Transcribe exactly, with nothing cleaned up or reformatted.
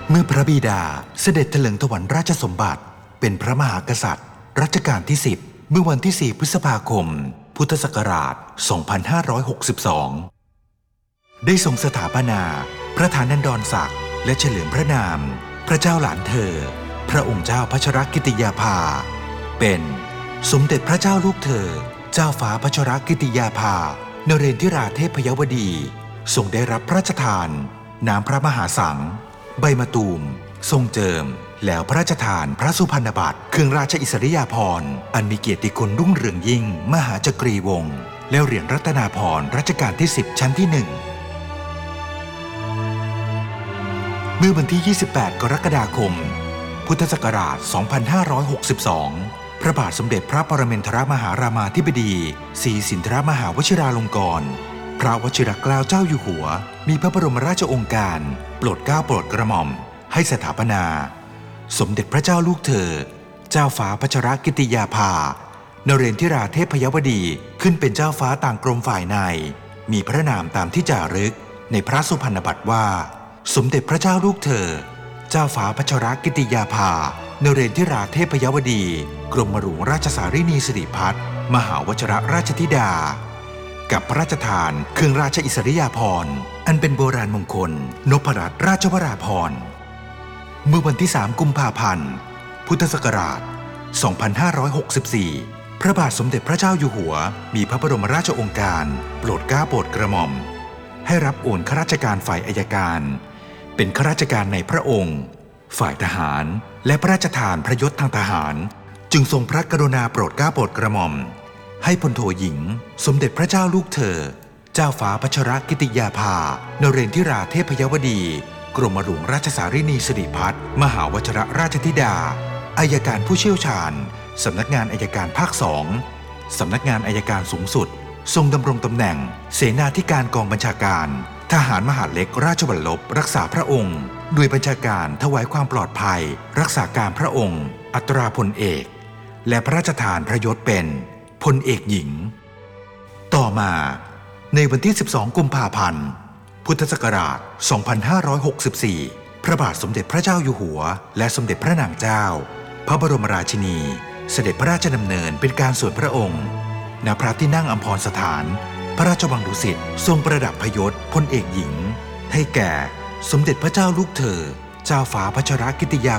เมื่อพระบิดาเสด็จเถลิงถวัลย์ราชสมบัติเป็นพระมหากษัตริย์รัชกาลที่สิบเมื่อวันที่สี่พฤษภาคมพุทธศักราชสองพันห้าร้อยหกสิบสองได้ทรงสถาปนาพระฐานันดรศักดิ์และเฉลิมพระนามพระเจ้าหลานเธอพระองค์เจ้าพัชรกิติยาภาเป็นสมเด็จพระเจ้าลูกเธอเจ้าฟ้าพัชรกิติยาภานเรนทิราเทพยวดีทรงได้รับพระราชทานน้ำพระมหาสังใบมะตูมทรงเจิมแล้วพระราชทานพระสุพรรณบัตรเครื่องราชอิสริยาภรณ์อันมีเกียรติคุณรุ่งเรืองยิ่งมหาจักรีวงศ์และเหรียญรัตนาภรณ์รัชกาลที่สิบชั้นที่หนึ่งเมื่อวันที่ยี่สิบแปดกรกฎาคมพุทธศักราชสองพันห้าร้อยหกสิบสองพระบาทสมเด็จพระปรมินทรมหารามาธิบดีศรีสินทรมหาวชิราลงกรณ์พระวชิรเกล้าเจ้าอยู่หัวมีพระบรมราชโองการโปรดเกล้าโปรดกระหม่อมให้สถาปนาสมเด็จพระเจ้าลูกเธอเจ้าฟ้าพัชรกิติยาภานเรนทิราเทพยวดีขึ้นเป็นเจ้าฟ้าต่างกรมฝ่ายในมีพระนามตามที่จารึกในพระสุพรรณบัตรว่าสมเด็จพระเจ้าลูกเธอเจ้าฟ้าพัชรกิติยาภานเรนทิราเทพยวดีกรมหลวงราชสารินีสิริพัฒน์มหาวชิรราชธิดากับพระราชทานเครื่องราชอิสริยาภรณ์อันเป็นโบราณมงคลนพรัตนราชวราภรณ์เมื่อวันที่สามกุมภาพันธ์พุทธศักราชสองพันห้าร้อยหกสิบสี่พระบาทสมเด็จพระเจ้าอยู่หัวมีพระบรมราชโองการโปรดเกล้าโปรดกระหม่อมให้รับโอนข้าราชการฝ่ายอัยการเป็นข้าราชการในพระองค์ฝ่ายทหารและพระราชทานพระยศทางทหารจึงทรงพระกรุณาโปรดเกล้าโปรดกระหม่อมให้พลโทหญิงสมเด็จพระเจ้าลูกเธอเจ้าฟ้าพัชรกิติยาภานเรนทิราเทพยวดีกรมหลวงราชสารินีสิริพัฒน์มหาวชิรราชธิดาอัยการผู้เชี่ยวชาญสำนักงานอัยการภาคสองสำนักงานอัยการสูงสุดทรงดำรงตำแหน่งเสนาธิการกองบัญชาการทหารมหาดเล็กราชวัลลบรักษาพระองค์โดยบัญชาการถวายความปลอดภัยรักษาการพระองค์อัตราพลเอกและพระราชทานพระยศเป็นพลเอกหญิงต่อมาในวันที่สิบสองกุมภาพันธ์พุทธศักราชสองพันห้าร้อยหกสิบสี่พระบาทสมเด็จพระเจ้าอยู่หัวและสมเด็จพระนางเจ้าพระบรมราชินีเสด็จพระราชดำเนินเป็นการส่วนพระองค์ณพระที่นั่งอัมพรสถานพระราชวังดุสิตทรงประดับพยศพลเอกหญิงให้แก่สมเด็จพระเจ้าลูกเธอเจ้าฟ้าพัชรกิติยา